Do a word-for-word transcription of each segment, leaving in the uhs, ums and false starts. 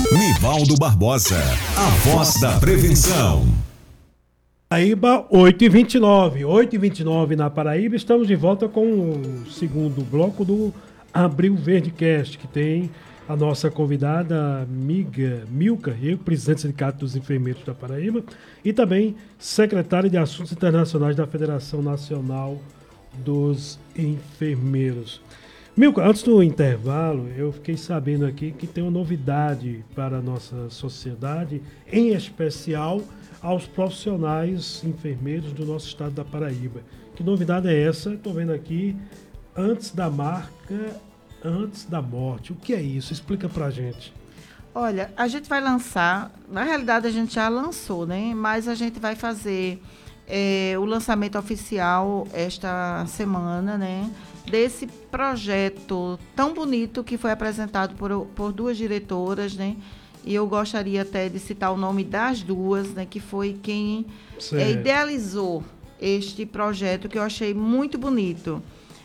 Nivaldo Barbosa, a voz da prevenção. Paraíba, oito e vinte e nove. oito e vinte e nove na Paraíba. Estamos de volta com o segundo bloco do Abril Verde Cast, que tem a nossa convidada amiga Milka Rego, presidente do Sindicato dos Enfermeiros da Paraíba, e também secretária de Assuntos Internacionais da Federação Nacional dos Enfermeiros. Milka, antes do intervalo, eu fiquei sabendo aqui que tem uma novidade para a nossa sociedade, em especial aos profissionais enfermeiros do nosso estado da Paraíba. Que novidade é essa? Estou vendo aqui, antes da marca, antes da morte. O que é isso? Explica pra gente. Olha, a gente vai lançar, na realidade a gente já lançou, né? Mas a gente vai fazer é, o lançamento oficial esta semana, né? Desse projeto tão bonito que foi apresentado por, por duas diretoras, né? E eu gostaria até de citar o nome das duas, né? Que foi quem é, idealizou este projeto, que eu achei muito bonito.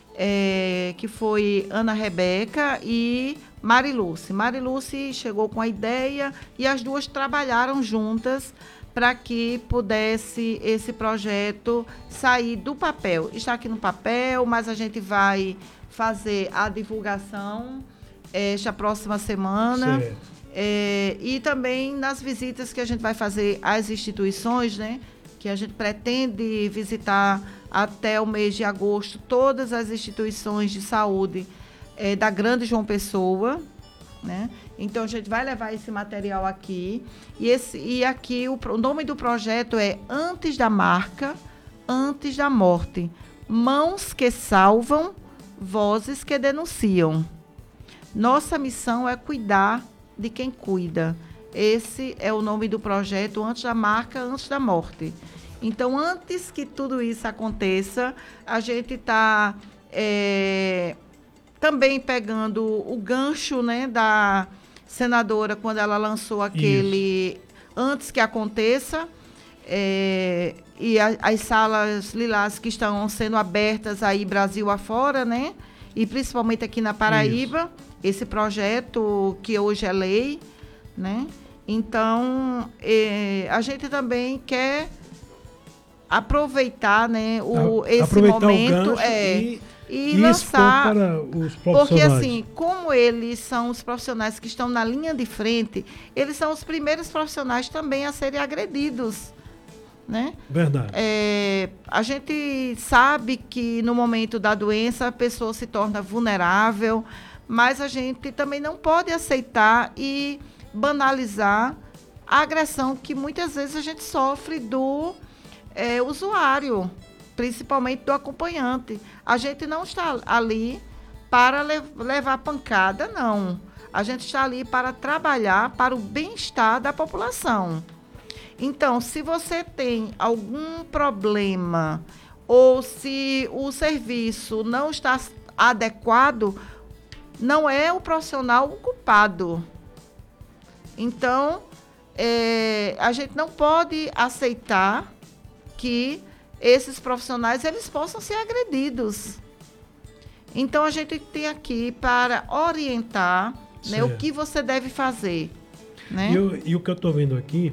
É, que foi Ana Rebeca e Mariluce. Mariluce chegou com a ideia e as duas trabalharam juntas para que pudesse esse projeto sair do papel. Está aqui no papel, mas a gente vai fazer a divulgação esta próxima semana. É, e também nas visitas que a gente vai fazer às instituições, né? Que a gente pretende visitar até o mês de agosto todas as instituições de saúde é, da Grande João Pessoa, né? Então a gente vai levar esse material aqui e, esse, e aqui o, o nome do projeto é Antes da Marca, Antes da Morte, Mãos que Salvam, Vozes que Denunciam. Nossa missão é cuidar de quem cuida. Esse é o nome do projeto, Antes da Marca, Antes da Morte. Então, antes que tudo isso aconteça, a gente está é, também pegando o gancho, né, da senadora, quando ela lançou aquele isso. Antes que aconteça, é, e a, as salas lilás que estão sendo abertas aí Brasil afora, né, e principalmente aqui na Paraíba, isso. Esse projeto que hoje é lei, né, então é, a gente também quer aproveitar, né, o, esse aproveitar momento o é, e, e, e lançar para os porque assim, como eles são os profissionais que estão na linha de frente, eles são os primeiros profissionais também a serem agredidos, né? Verdade. É, a gente sabe que no momento da doença a pessoa se torna vulnerável, mas a gente também não pode aceitar e banalizar a agressão que muitas vezes a gente sofre do É, usuário, principalmente do acompanhante. A gente não está ali para le- levar pancada, não. A gente está ali para trabalhar para o bem-estar da população. Então, se você tem algum problema ou se o serviço não está adequado, não é o profissional o culpado. Então, é, a gente não pode aceitar que esses profissionais eles possam ser agredidos. Então, a gente tem aqui para orientar, né, o que você deve fazer. Né? E, eu, e o que eu estou vendo aqui,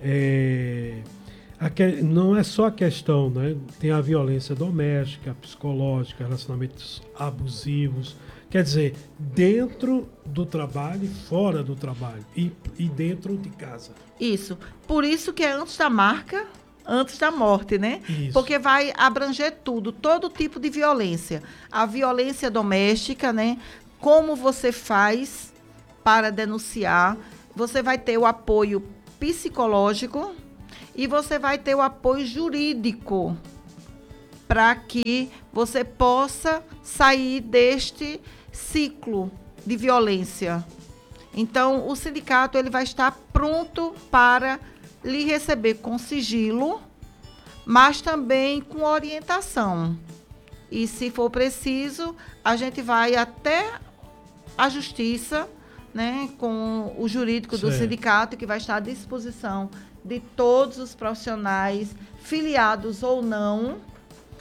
é, a que, não é só a questão, né, tem a violência doméstica, psicológica, relacionamentos abusivos, quer dizer, dentro do trabalho e fora do trabalho, e, e dentro de casa. Isso. Por isso que é antes da marca, antes da morte, né? Isso. Porque vai abranger tudo, todo tipo de violência. A violência doméstica, né? Como você faz para denunciar? Você vai ter o apoio psicológico e você vai ter o apoio jurídico para que você possa sair deste ciclo de violência. Então, o sindicato ele vai estar pronto para lhe receber com sigilo, mas também com orientação. E, se for preciso, a gente vai até a justiça, né, com o jurídico do certo. Sindicato, que vai estar à disposição de todos os profissionais, filiados ou não,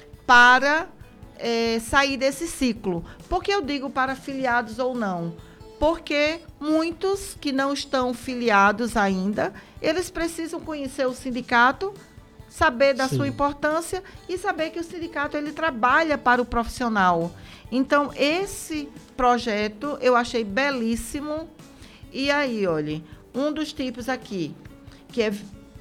para é, sair desse ciclo. Por que eu digo para filiados ou não? porque muitos que não estão filiados ainda, eles precisam conhecer o sindicato, saber da Sim. sua importância e saber que o sindicato ele trabalha para o profissional. Então, esse projeto eu achei belíssimo. E aí, olha, um dos tipos aqui, que é,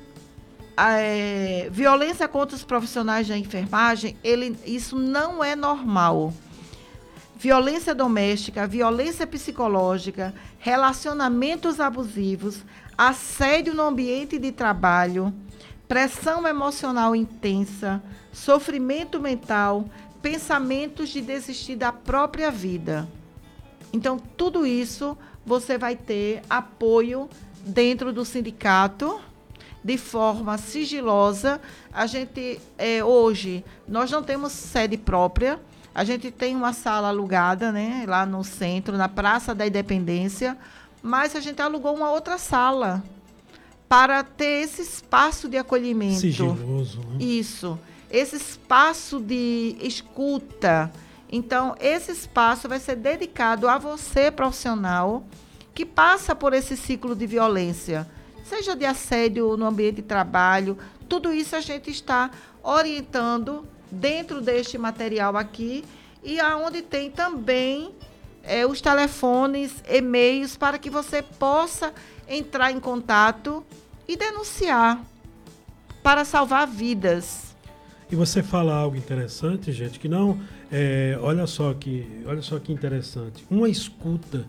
é violência contra os profissionais da enfermagem, ele, isso não é normal. Violência doméstica, violência psicológica, relacionamentos abusivos, assédio no ambiente de trabalho, pressão emocional intensa, sofrimento mental, pensamentos de desistir da própria vida. Então, tudo isso você vai ter apoio dentro do sindicato, de forma sigilosa. A gente, é, hoje, nós não temos sede própria, a gente tem uma sala alugada, né, lá no centro, na Praça da Independência, mas a gente alugou uma outra sala para ter esse espaço de acolhimento. Sigiloso, né? Isso, esse espaço de escuta. Então, esse espaço vai ser dedicado a você, profissional, que passa por esse ciclo de violência, seja de assédio no ambiente de trabalho. Tudo isso a gente está orientando dentro deste material aqui, e aonde tem também é, os telefones, e-mails, para que você possa entrar em contato e denunciar para salvar vidas. E você fala algo interessante, gente, que não... É, olha só que, olha só que interessante. Uma escuta,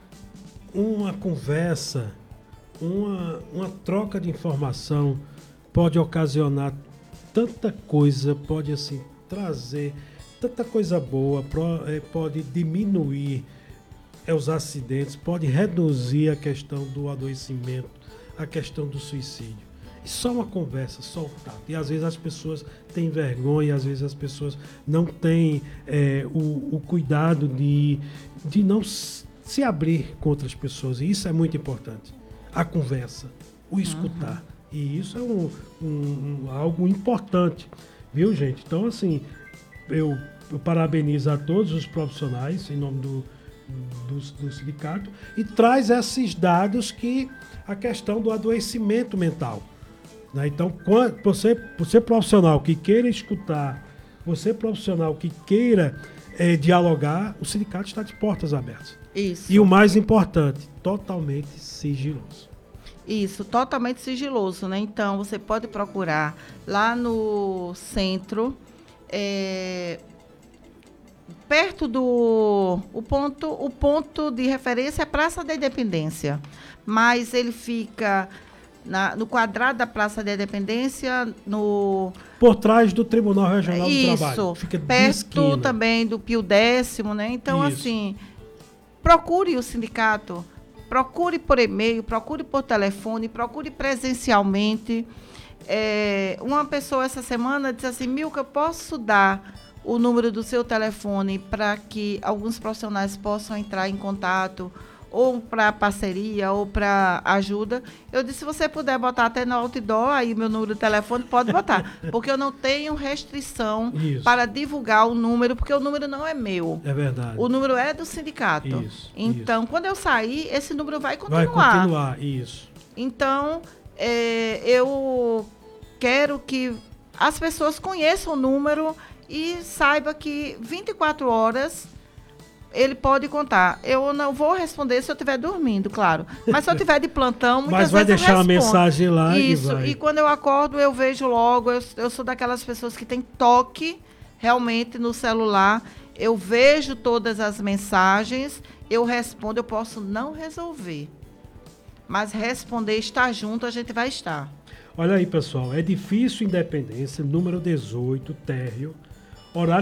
uma conversa, uma, uma troca de informação pode ocasionar tanta coisa, pode assim trazer tanta coisa boa, pro, é, pode diminuir é, os acidentes, pode reduzir a questão do adoecimento, a questão do suicídio. E só uma conversa, só o tato. E às vezes as pessoas têm vergonha, às vezes as pessoas não têm é, o, o cuidado de, de não se abrir com outras pessoas. E isso é muito importante. A conversa, o escutar. Uhum. E isso é um, um, um, algo importante, viu, gente? Então, assim, eu, eu parabenizo a todos os profissionais em nome do, do, do sindicato e traz esses dados que a questão do adoecimento mental. Né? Então, quando você, você profissional que queira escutar, você profissional que queira é, dialogar, o sindicato está de portas abertas. Isso. E o mais importante, totalmente sigiloso. Isso, totalmente sigiloso, né? Então, você pode procurar lá no centro, é, perto do... O ponto, o ponto de referência é a Praça da Independência, mas ele fica na, no quadrado da Praça da Independência, no... Por trás do Tribunal Regional Isso, do Trabalho. Fica perto também do Pio Décimo, né? Então, Isso. assim, procure o sindicato. Procure por e-mail, procure por telefone, procure presencialmente. É, uma pessoa essa semana disse assim, Milka, eu posso dar o número do seu telefone para que alguns profissionais possam entrar em contato, ou para parceria, ou para ajuda. Eu disse, se você puder botar até no outdoor, aí meu número de telefone, pode botar. Porque eu não tenho restrição Isso. para divulgar o número, porque o número não é meu. É verdade. O número é do sindicato. Isso, então, isso. quando eu sair, esse número vai continuar. Vai continuar, isso. Então, é, eu quero que as pessoas conheçam o número e saibam que vinte e quatro horas... ele pode contar. Eu não vou responder se eu estiver dormindo, claro. Mas se eu estiver de plantão, muitas Mas vai vezes deixar eu respondo. uma mensagem lá Isso. e vai. E quando eu acordo, eu vejo logo. Eu, eu sou daquelas pessoas que tem toque realmente no celular. Eu vejo todas as mensagens, eu respondo. Eu posso não resolver. Mas responder, estar junto, a gente vai estar. Olha aí, pessoal. É difícil Independência, número dezoito, térreo. Horário